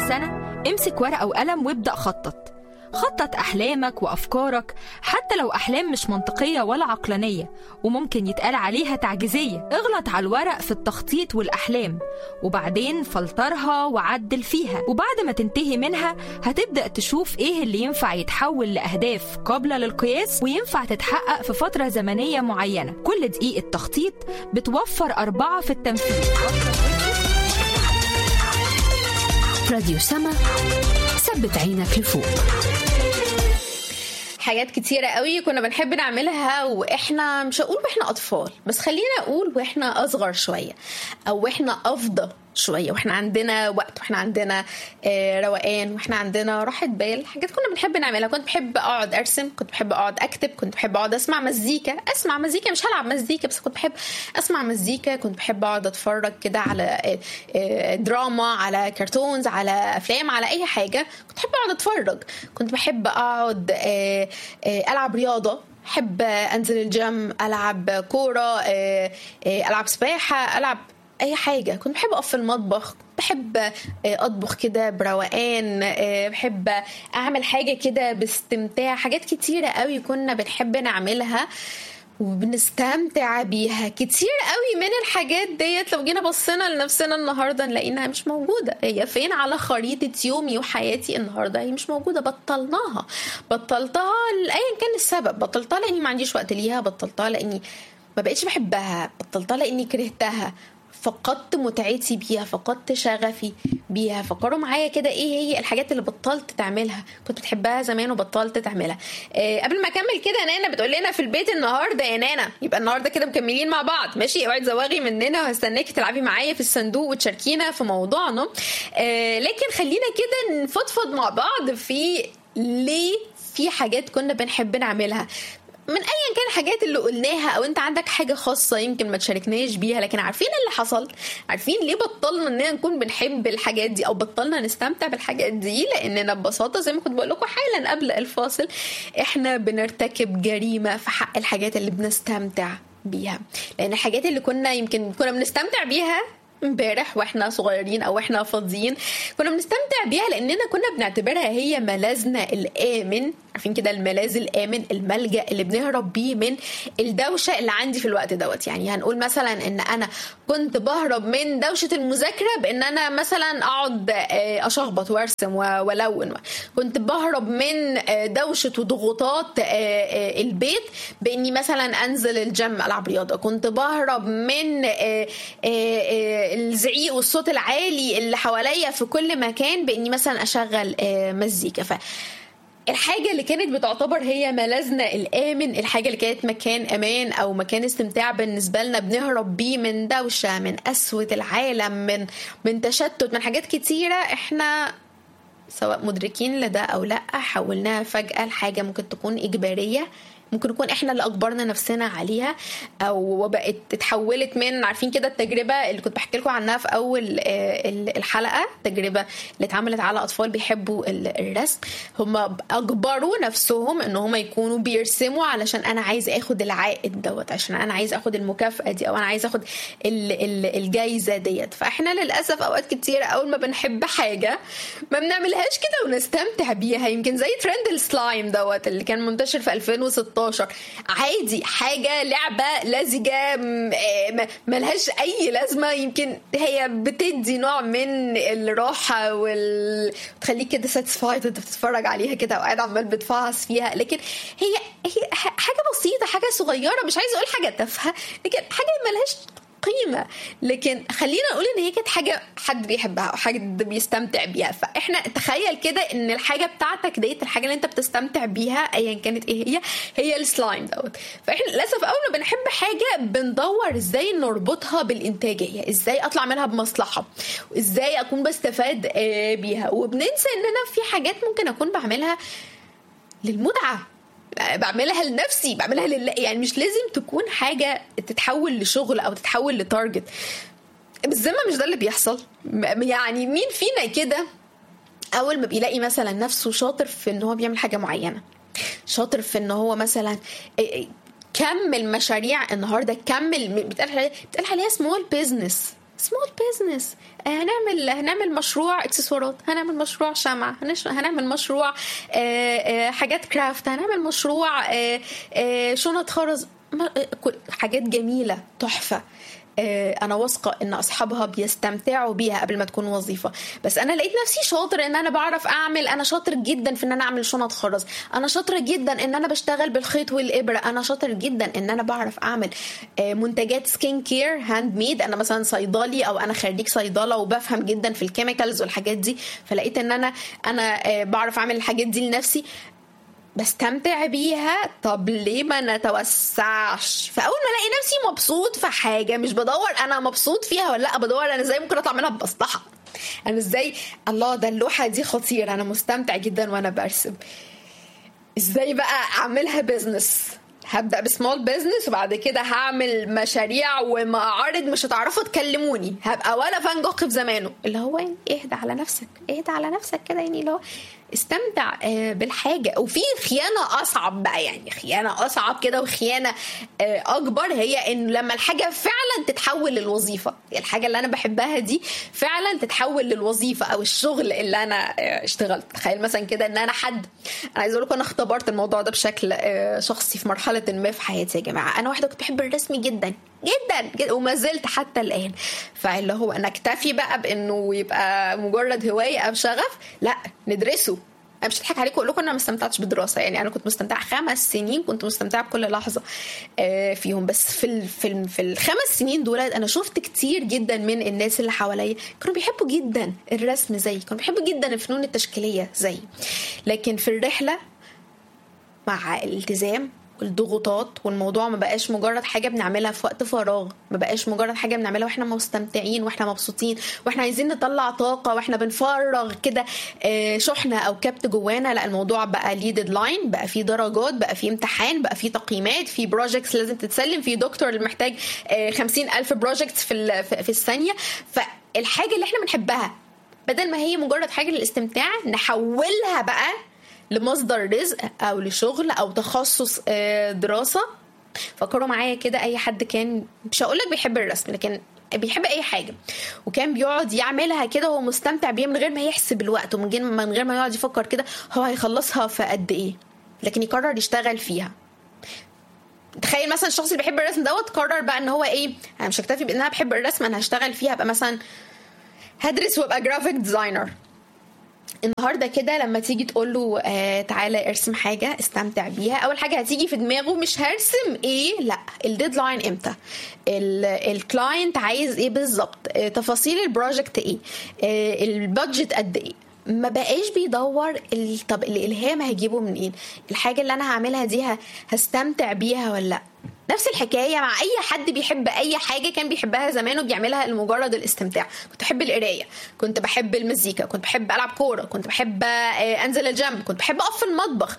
السنة امسك ورقة وقلم وابدأ خطط أحلامك وأفكارك، حتى لو أحلام مش منطقية ولا عقلانية وممكن يتقال عليها تعجيزية. اغلط على الورق في التخطيط والأحلام، وبعدين فلترها وعدل فيها، وبعد ما تنتهي منها هتبدأ تشوف إيه اللي ينفع يتحول لأهداف قابلة للقياس وينفع تتحقق في فترة زمنية معينة. كل دقيقة تخطيط بتوفر 4 في التنفيذ. راديو سما، ثبت عينك لفوق. حاجات كتيرة قوي كنا بنحب نعملها وإحنا مش هقول وإحنا أطفال، بس خلينا أقول وإحنا أصغر شوية أو وإحنا أفضل شوية، وإحنا عندنا وقت وإحنا عندنا روقان وإحنا عندنا راحة بال. حاجات كنا بنحب نعملها. كنت بحب أقعد أرسم، كنت بحب أقعد أكتب، كنت بحب أقعد أسمع مزيكا. مش هلعب مزيكا بس كنت بحب أسمع مزيكا. كنت بحب أقعد أتفرج كده على دراما، على كرتونز، على أفلام، على أي حاجة. كنت بحب أقعد أتفرج. كنت بحب أقعد ألعب رياضة، أحب أنزل الجيم، ألعب كورة، ألعب سباحة، ألعب اي حاجه. كنت بحب اقف في المطبخ، بحب اطبخ كده بروقان، بحب اعمل حاجه كده باستمتاع. حاجات كتيره قوي كنا بنحب نعملها وبنستمتع بيها. كتير قوي من الحاجات ديت لو جينا بصينا لنفسنا النهارده نلاقيها مش موجوده. هي فين على خريطه يومي وحياتي النهارده؟ هي مش موجوده. بطلتها لايا كان السبب. بطلتها لاني ما عنديش وقت ليها، بطلتها لاني ما بقيتش بحبها، بطلتها لاني كرهتها، فقدت متعتي بيها، فقدت شغفي بيها. فكروا معايا كده ايه هي الحاجات اللي بطلت تعملها كنت بتحبها زمان وبطلت تعملها. قبل ما اكمل كده، نانا بتقول لنا في البيت النهارده يا نانا، يبقى النهارده كده مكملين مع بعض ماشي. اوعي تزوغي مننا، وهستناكي تلعبي معايا في الصندوق وتشاركينا في موضوعنا. لكن خلينا كده نفضفض مع بعض في ليه في حاجات كنا بنحب نعملها من ايا كان الحاجات اللي قلناها، او انت عندك حاجه خاصه يمكن ما تشاركناش بيها، لكن عارفين اللي حصل، عارفين ليه بطلنا اننا نكون بنحب الحاجات دي او بطلنا نستمتع بالحاجات دي. لاننا ببساطه زي ما كنت بقول لكم حالا قبل الفاصل، احنا بنرتكب جريمه في حق الحاجات اللي بنستمتع بيها. لان الحاجات اللي كنا بنستمتع بيها امبارح واحنا صغيرين او احنا فاضيين، كنا بنستمتع بيها لاننا كنا بنعتبرها هي ملاذنا الامن. عارفين كده الملاذ الامن، الملجأ اللي بنهرب بيه من الدوشه اللي عندي في الوقت دوت. يعني هنقول مثلا ان انا كنت بهرب من دوشه المذاكره بان انا مثلا اقعد اشخبط وارسم والون. كنت بهرب من دوشه وضغوطات البيت باني مثلا انزل الجيم العب رياضه. كنت بهرب من الزعيق والصوت العالي اللي حواليا في كل مكان باني مثلا اشغل مزيكا. الحاجة اللي كانت بتعتبر هي ملاذنا الآمن، الحاجة اللي كانت مكان أمان أو مكان استمتاع بالنسبة لنا، بنهرب بيه من دوشة، من قسوة العالم، من تشتت، من حاجات كتيرة احنا سواء مدركين لده أو لأ حولناها فجأة لحاجة ممكن تكون إجبارية، ممكن نكون احنا اللي اجبرنا نفسنا عليها، او بقت اتحولت من عارفين كده التجربه اللي كنت بحكي لكم عنها في اول الحلقه، التجربه اللي اتعملت على اطفال بيحبوا الرسم. هم اجبروا نفسهم ان هم يكونوا بيرسموا علشان انا عايز اخد العائد دوت، عشان انا عايز اخد المكافاه دي، او انا عايز اخد الجايزه ديت. فاحنا للاسف اوقات كتيره اول ما بنحب حاجه ما بنعملهاش كده ونستمتع بيها. يمكن زي ترند السلايم دوت اللي كان منتشر في 2016. عادي، حاجة لعبة لزجة ملهاش أي لازمة، يمكن هي بتدي نوع من الراحة وتخليك كده ساتسفايد وانت بتتفرج عليها كده وقاعد عمال بتفعص فيها. لكن هي حاجة بسيطة، حاجة صغيرة، مش عايزة أقول حاجة تافهة، لكن حاجة ملهاش قيمة. لكن خلينا نقول ان هي كانت حاجة حد بيحبها او حد بيستمتع بيها. فاحنا تخيل كده ان الحاجة بتاعتك ديت، الحاجة اللي انت بتستمتع بيها ايا كانت ايه هي السلايم دوت. فاحنا للاسف اول ما بنحب حاجة بندور ازاي نربطها بالانتاجية، ازاي اطلع منها بمصلحة، وازاي اكون بستفاد بيها، وبننسى اننا في حاجات ممكن اكون بعملها للمتعة، بعملها لنفسي، بعملها لله. يعني مش لازم تكون حاجة تتحول لشغل أو تتحول لتارجت. بالذمة مش ده اللي بيحصل. يعني مين فينا كده أول ما بيلاقي مثلا نفسه شاطر في إن هو بيعمل حاجة معينة، شاطر في إن هو مثلا كمل مشاريع النهاردة، كمل بتقال عليها small business، سمول بيزنس، هنعمل مشروع اكسسوارات، هنعمل مشروع شمع، هنعمل مشروع حاجات كرافت، هنعمل مشروع شنط خرز، حاجات جميلة تحفة. انا واثقه ان اصحابها بيستمتعوا بيها قبل ما تكون وظيفه. بس انا لقيت نفسي شاطر ان انا بعرف اعمل، انا شاطر جدا في ان انا اعمل شنط خرز، انا شاطره جدا ان انا بشتغل بالخيط والابره، انا شاطر جدا ان انا بعرف اعمل منتجات سكين كير هاند ميد، انا مثلا صيدلي او انا خريج صيدله وبفهم جدا في الكيميكالز والحاجات دي، فلقيت ان انا بعرف اعمل الحاجات دي لنفسي، بستمتع بيها. طب ليه ما نتوسعش؟ فاول ما الاقي نفسي مبسوط في حاجه، مش بدور انا مبسوط فيها ولا لا، بدور انا ازاي ممكن اطلع منها بمصلحه، انا ازاي الله ده اللوحه دي خطيره، انا مستمتع جدا وانا برسم، ازاي بقى اعملها بيزنس. هبدأ بسمول بيزنس وبعد كده هعمل مشاريع ومعارض مش هتعرفوا تكلموني، هبقى ولا فان جوخ في زمانه، اللي هو اهدى على نفسك كده، يعني اللي هو استمتع بالحاجة. وفي خيانة أصعب بقى، يعني خيانة أصعب كده وخيانة أكبر، هي إن لما الحاجة فعلا تتحول للوظيفة، الحاجة اللي أنا بحبها دي فعلا تتحول للوظيفة أو الشغل اللي أنا اشتغلت. تخيل مثلا كده إن أنا عايز أقول لكم أنا اختبرت الموضوع ده بشكل شخصي في مرحلة ما في حياتي. يا جماعة أنا واحدة كنت بحب الرسم جدا جدا وما زلت حتى الآن، فاللي هو أنا اكتفي بقى بأنه يبقى مجرد هواية أو شغف؟ لا، ندرسه. انا مش هضحك عليكم اقول لكم انا ما استمتعتش بالدراسه، يعني انا كنت مستمتعه 5 سنين، كنت مستمتعه بكل لحظه فيهم، بس في ال5 سنين دول انا شفت كتير جدا من الناس اللي حواليا كانوا بيحبوا جدا الرسم زي، كانوا بيحبوا جدا الفنون التشكيليه زي، لكن في الرحله مع الالتزام والضغوطات والموضوع ما بقاش مجرد حاجة بنعملها في وقت فراغ، ما بقاش مجرد حاجة بنعملها واحنا مستمتعين واحنا مبسوطين واحنا عايزين نطلع طاقة واحنا بنفرغ كده شحنة او كبت جوانا. لا، الموضوع بقى ليه ديدلاين، بقى فيه درجات، بقى فيه امتحان، بقى فيه تقييمات، فيه بروجكتس لازم تتسلم، فيه دكتور اللي محتاج 50,000 بروجكتس في الثانية. فالحاجة اللي احنا بنحبها بدل ما هي مجرد حاجة للاستمتاع نحولها بقى لمصدر رزق او لشغل او تخصص دراسة. فكروا معايا كده، اي حد كان مش هقولك بيحب الرسم لكن بيحب اي حاجة وكان بيقعد يعملها كده وهو مستمتع بيها من غير ما يحسب الوقت ومن غير ما يقعد يفكر كده هو هيخلصها في قد ايه، لكن يقرر يشتغل فيها. تخيل مثلا الشخص اللي بيحب الرسم دوت قرر بقى ان هو انا مش هكتفي بان انا بحب الرسم، انا هشتغل فيها، ابقى مثلا هدرس وابقى جرافيك ديزاينر. النهاردة كده لما تيجي تقول له تعالى ارسم حاجة استمتع بيها، اول حاجة هتيجي في دماغه مش هرسم لا، الديدلاين امتى، الكلاينت عايز بالظبط، تفاصيل البروجكت البادجت قد ايه. ما بقاش بيدور طب الالهام هيجيبه منين، الحاجة اللي انا هعملها دي هستمتع بيها ولا لا. نفس الحكاية مع أي حد بيحب أي حاجة كان بيحبها زمان وبيعملها لمجرد الاستمتاع. كنت بحب القراية، كنت بحب المزيكا، كنت بحب ألعب كورة، كنت بحب أنزل الجيم، كنت بحب أقف في المطبخ.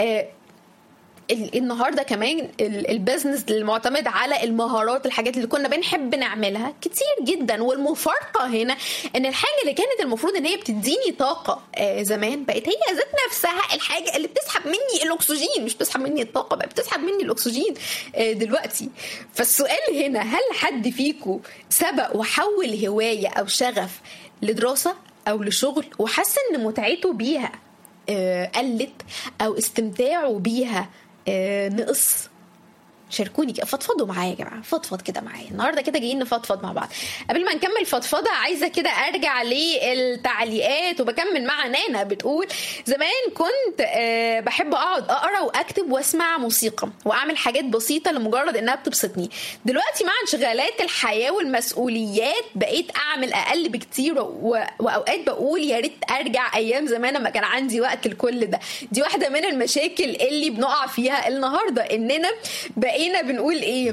النهاردة كمان البيزنس المعتمد على المهارات، الحاجات اللي كنا بنحب نعملها كتير جدا. والمفارقة هنا ان الحاجة اللي كانت المفروض ان هي بتديني طاقة زمان بقت هي ذات نفسها الحاجة اللي بتسحب مني الاكسجين، مش بتسحب مني الطاقة، بقى بتسحب مني الاكسجين دلوقتي. فالسؤال هنا، هل حد فيكم سبق وحول هواية او شغف لدراسة او لشغل وحس ان متعته بيها قلت او استمتاعه بيها نقص؟ شاركوني كده، فضفضوا معايا يا جماعه، فضفض كده معايا النهارده كده، جايين نفضفض مع بعض. قبل ما نكمل فضفضه عايزه كده ارجع للتعليقات، وبكمل مع نانا بتقول زمان كنت بحب اقعد اقرا واكتب واسمع موسيقى واعمل حاجات بسيطه لمجرد انها بتبسطني. دلوقتي مع انشغالات الحياه والمسؤوليات بقيت اعمل اقل بكتير، واوقات بقول يا ريت ارجع ايام زمان لما كان عندي وقت لكل ده. دي واحده من المشاكل اللي بنقع فيها النهارده، اننا بقينا بنقول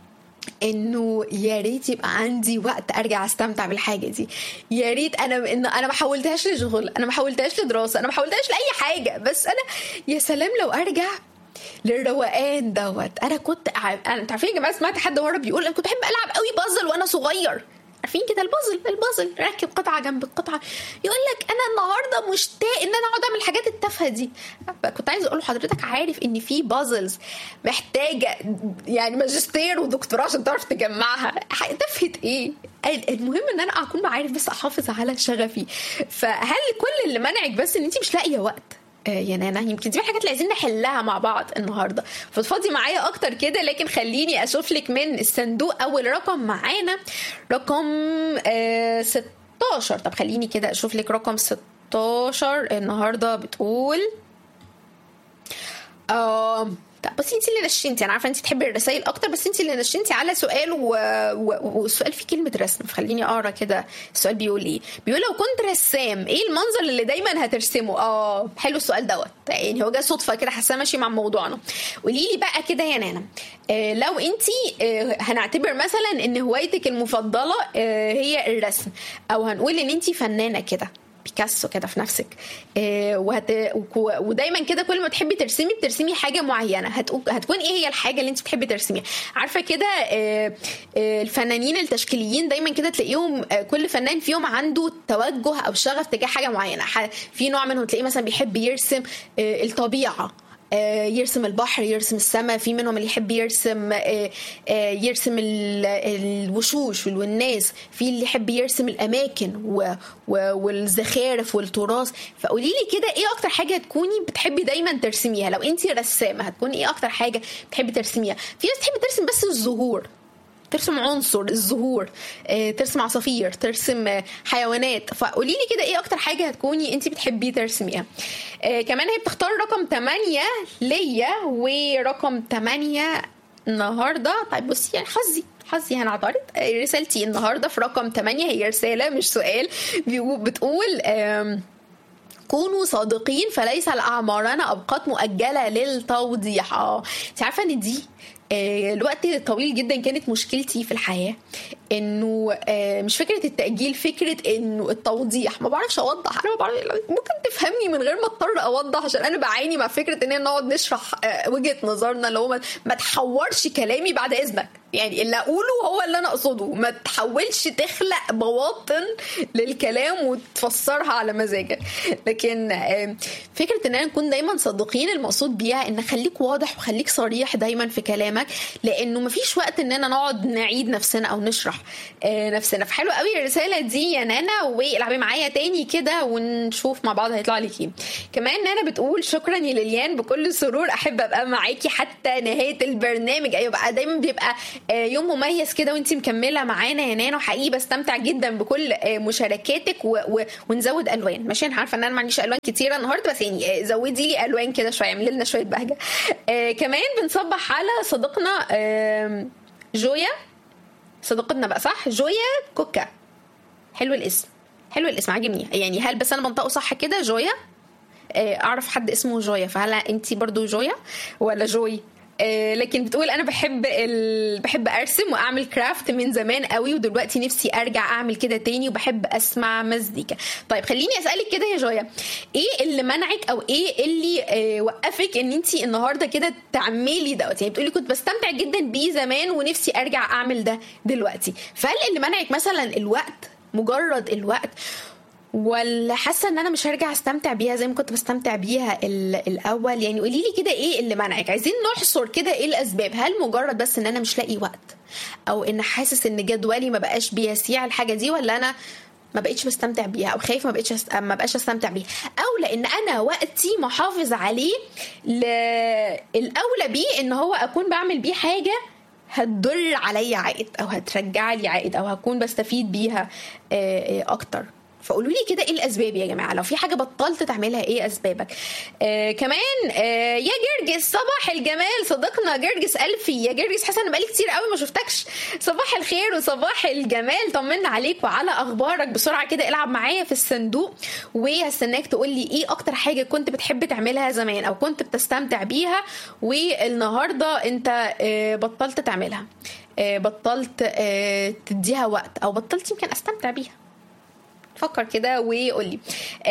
انه يا ريت يبقى عندي وقت ارجع استمتع بالحاجه دي، يا ريت انا ما حولتهاش لشغل، انا ما حولتهاش لدراسه، انا ما حولتهاش لاي حاجه، بس انا يا سلام لو ارجع للروقان دوت. انا كنت انتوا عارفين يا جماعه، سمعت حد مره بيقول انا كنت بحب العب قوي بازل وانا صغير. عارفين كده البازل راكب قطعه جنب القطعه، يقول لك انا النهارده مشتاق ان انا اقعد اعمل الحاجات التافهه دي. كنت عايزه اقول لحضرتك عارف ان في بازلز محتاجه يعني ماجستير ودكتوراه عشان تعرف تجمعها؟ تافهه ايه؟ المهم ان انا اكون بعرف بس احافظ على شغفي. فهل كل اللي منعك بس ان انت مش لاقيه وقت يا نانا؟ يمكن دي الحاجات اللي عايزين نحلها مع بعض النهارده. فضفضي معايا اكتر كده، لكن خليني اشوف لك من الصندوق اول رقم معانا، رقم 16. طب خليني كده اشوف لك رقم 16 النهارده. بتقول طب بس انت اللي نشنتي، انا عارفه انت تحبي الرسائل اكتر، بس انت اللي نشنتي على سؤال والسؤال فيه كلمه رسم. فخليني اقرا كده السؤال بيقول ايه. بيقول لو كنت رسام ايه المنظر اللي دايما هترسمه؟ حلو السؤال دوت، يعني هو جه صدفه كده، حاسه ماشي مع موضوعنا. قولي لي بقى كده يا نانا، لو انت هنعتبر مثلا ان هوايتك المفضله هي الرسم، او هنقول ان انت فنانه كده بيكاسو كده في نفسك، ودايما كده كل ما تحبي ترسمي بترسمي حاجه معينه، هتكون ايه هي الحاجه اللي انت بتحبي ترسميها؟ عارفه كده الفنانين التشكيليين دايما كده تلاقيهم كل فنان فيهم عنده توجه او شغف تجاه حاجه معينه. في نوع منهم تلاقيه مثلا بيحب يرسم الطبيعه، يرسم البحر، يرسم السماء. في منهم اللي يحب يرسم الوشوش والناس. في اللي يحب يرسم الأماكن والزخارف والتراث. فقولي لي كده ايه اكتر حاجة هتكوني بتحبي دايما ترسميها؟ لو انتي رسامة هتكون ايه اكتر حاجة بتحبي ترسميها؟ في ناس تحب ترسم بس الزهور، ترسم عنصر الزهور، ترسم عصافير، ترسم حيوانات. فقولي لي كده ايه اكتر حاجه هتكوني انت بتحبي ترسميها؟ كمان هي بتختار رقم 8 ليا ورقم 8 النهارده. طيب بصي يعني حظي هنعترض. رسالتي النهارده في رقم 8، هي رساله مش سؤال. بتقول كونوا صادقين فليس لأعمارنا أوقات مؤجلة للتوضيح. انت عارفة ان دي الوقت الطويل جدا كانت مشكلتي في الحياة، انه مش فكرة التأجيل، فكرة انه التوضيح. ما بعرفش اوضح، انا ما بعرف. ممكن تفهمني من غير ما اضطر اوضح، عشان انا بعاني مع فكرة ان نقعد نشرح وجهة نظرنا، اللي هو ما تحورش كلامي بعد اذنك، يعني اللي اقوله هو اللي انا اقصده، ما تحاولش تخلق بواطن للكلام وتفسرها على مزاجك. لكن فكرة ان نكون دايما صادقين، المقصود بيها ان خليك واضح وخليك صريح دايما في كلامك، لانه مفيش وقت اننا نقعد نعيد نفسنا او نشرح نفسنا. فحلو قوي الرسالة دي يا نانا، والعبي معايا تاني كده ونشوف مع بعض هيطلع لك ايه. كمان نانا بتقول شكرا يا ليليان، بكل سرور احب ابقى معاكي حتى نهاية البرنامج. ايوه بقى، دايما بيبقى يوم مميز كده وانتي مكمله معانا يا نانا، وحقيقي بستمتع جدا بكل مشاركاتك ونزود الوان. ماشي، انا عارفه ان انا ما عنديش الوان كتيره النهارده، بس يعني زودي لي الوان كده شويه، اعملي لنا شويه بهجه. كمان بنصبح على صديقنا جويا، صديقتنا بقى صح، جويا كوكا. حلو الاسم عجبني. يعني هل بس انا بنطقه صح كده جويا؟ اعرف حد اسمه جويا، فهل انتي برضو جويا ولا جوي؟ لكن بتقول انا بحب ارسم واعمل كرافت من زمان قوي، ودلوقتي نفسي ارجع اعمل كده تاني، وبحب اسمع مزيكا. طيب خليني اسالك كده يا جويا، ايه اللي منعك او ايه اللي وقفك ان انتي النهارده كده تعملي دوت؟ يعني بتقولي كنت بستمتع جدا بيه زمان ونفسي ارجع اعمل ده دلوقتي، فهل اللي منعك مثلا الوقت، مجرد الوقت، ولا حاسه ان انا مش هرجع استمتع بيها زي ما كنت بستمتع بيها الاول؟ يعني قولي لي كده ايه اللي منعك. عايزين نحصر كده ايه الاسباب. هل مجرد بس ان انا مش لاقي وقت، او ان حاسس ان جدولي ما بقاش بيسيع الحاجه دي، ولا انا ما بقيتش بستمتع بيها، او خايف ما بقاش استمتع بيها، او لان انا وقتي محافظ عليه الاولى بيه ان هو اكون بعمل بيه حاجه هتضر عليا عائد، او هترجع لي عائد، او هكون بستفيد بيها اكتر. فقولوا لي كده ايه الاسباب يا جماعه، لو في حاجه بطلت تعملها ايه اسبابك؟ كمان يا جرجس، صباح الجمال صديقنا جرجس الفي. يا جرجس حاسه ان بقالي كتير قوي ما شفتكش. صباح الخير وصباح الجمال، طمنا عليك وعلى اخبارك. بسرعه كده العب معايا في الصندوق، وهستناك تقول لي ايه اكتر حاجه كنت بتحب تعملها زمان او كنت بتستمتع بيها والنهارده انت بطلت تعملها، بطلت تديها وقت، او بطلت يمكن استمتع بيها. فكر كده وقولي.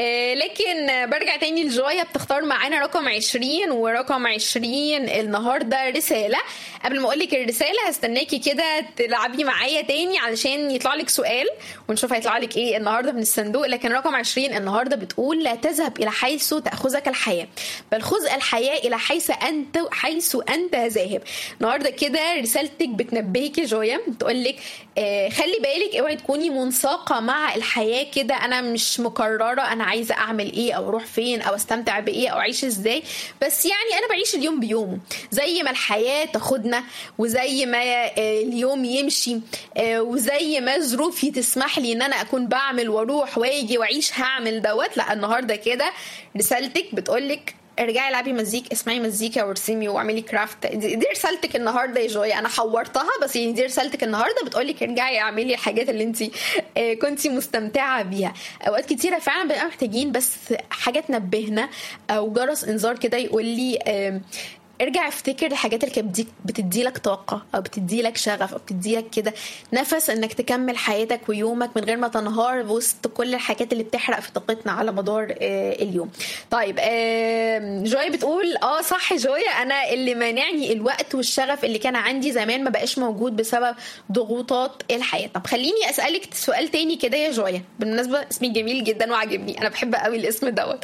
لكن برجع تاني لجويا بتختار معانا رقم 20، ورقم 20 النهارده رساله. قبل ما اقولك الرساله هستناكي كده تلعبي معايا تاني علشان يطلع لك سؤال ونشوف هيطلع لك ايه النهارده من الصندوق. لكن رقم 20 النهارده بتقول: لا تذهب الى حيث تاخذك الحياه، بل خذ الحياه الى حيث انت ذاهب. النهارده كده رسالتك بتنبهك يا جويا، بتقول لك خلي بالك، اوعي تكوني منساقه مع الحياه كده، انا مش مقرره انا عايزه اعمل ايه او اروح فين او استمتع بايه او اعيش ازاي، بس يعني انا بعيش اليوم بيومه زي ما الحياه تاخدنا وزي ما اليوم يمشي وزي ما ظروفي تسمح لي ان انا اكون بعمل واروح واجي واعيش هعمل دوت. لا النهارده كده رسالتك بتقولك ارجعي العبي مزيكا، اسمعي مزيكا وارسمي واعملي كرافت. دي رسالتك النهارده يا جويا، انا حورتها بس يعني دي رسالتك النهارده، بتقولك ارجعي اعملي الحاجات اللي انت كنتي مستمتعه بيها. اوقات كتيره فعلا بنبقى محتاجين بس حاجه تنبهنا او جرس انذار كده يقول لي ارجع افتكر الحاجات اللي كانت بتديلك طاقة او بتديلك شغف او بتديلك كده نفس انك تكمل حياتك ويومك من غير ما تنهار وسط كل الحاجات اللي بتحرق في طاقتنا على مدار اليوم. طيب جويا بتقول صح جويا، انا اللي مانعني الوقت والشغف اللي كان عندي زمان ما بقاش موجود بسبب ضغوطات الحياة. طب خليني اسألك سؤال تاني كده يا جويا، بالمناسبة اسمي جميل جدا وعجبني، انا بحب قوي الاسم دوت.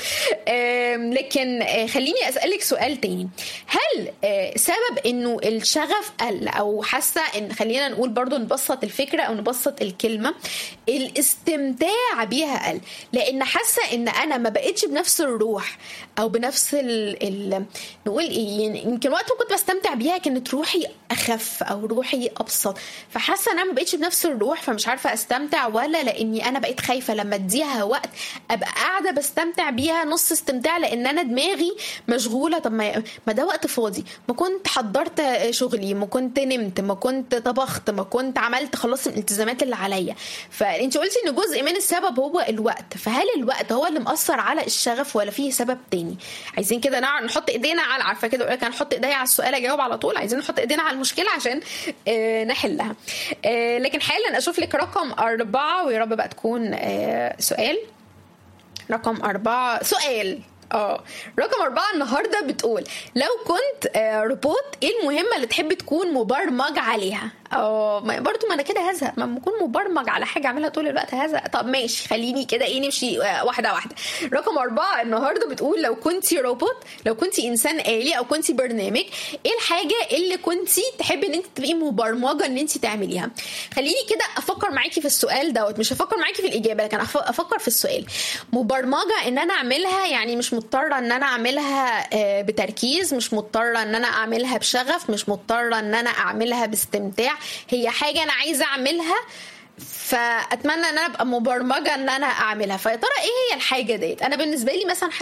لكن خليني اسألك سؤال تاني، هل سبب انه الشغف قل او حاسه ان، خلينا نقول برضو نبسط الفكره او نبسط الكلمه، الاستمتاع بيها قل لان حاسه ان انا ما بقتش بنفس الروح او بنفس نقول ايه، يمكن وقت ما كنت بستمتع بيها كانت روحي اخف او روحي ابسط، فحاسه ان انا ما بقتش بنفس الروح فمش عارفه استمتع، ولا لاني انا بقيت خايفه لما اديها وقت ابقى قاعده بستمتع بيها نص استمتاع لان انا دماغي مشغوله. طب ما ده وقت فاضي، ما كنت حضرت شغلي، ما كنت نمت، ما كنت طبخت، ما كنت عملت خلصت الالتزامات اللي عليا. فانت قلتي ان جزء من السبب هو الوقت، فهل الوقت هو اللي مأثر على الشغف ولا فيه سبب تاني؟ عايزين كده نحط ايدينا على، عارفه كده اقول لك هنحط ايديا على السؤال اجاوب على طول، عايزين نحط ايدينا على المشكله عشان نحلها. لكن حالا اشوف لك رقم 4 ويا رب بقى تكون سؤال. رقم 4 سؤال رقم 4 النهارده بتقول: لو كنت روبوت ايه المهمه اللي تحب تكون مبرمج عليها؟ برضو ما انا كده هزهق، ما اكون مبرمج على حاجه اعملها طول الوقت هزهق. طب ماشي خليني كده نمشي واحده واحده. رقم 4 النهارده بتقول: لو كنتي روبوت، لو كنتي انسان آلي او كنتي برنامج، ايه الحاجه اللي كنتي تحبي ان انت تبقي مبرمجه ان انت تعمليها؟ خليني كده افكر معاكي في السؤال دوت، مش هفكر معاكي في الاجابه لكن افكر في السؤال. مبرمجه ان انا اعملها يعني مش مضطره ان انا اعملها بتركيز، مش مضطره ان انا اعملها بشغف، مش مضطره ان انا اعملها باستمتاع، هي حاجه انا عايزه اعملها فاتمنى ان انا ابقى مبرمجه ان انا اعملها. فيا ترى ايه هي الحاجه ديت؟ انا بالنسبه لي مثلا